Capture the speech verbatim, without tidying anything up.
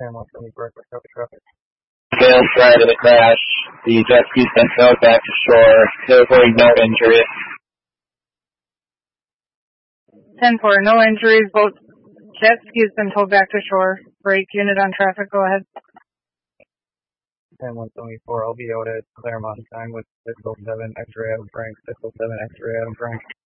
ten one twenty-four, copy traffic. Gale prior to the crash, the jet ski's been towed back to shore, reporting no injuries. ten four, no injuries, both jet skis been towed back to shore. Brake unit on traffic, go ahead. ten one twenty-four, I'll be out at Claremont time with six oh seven X-ray Adam Frank, six oh seven X-ray Adam Frank.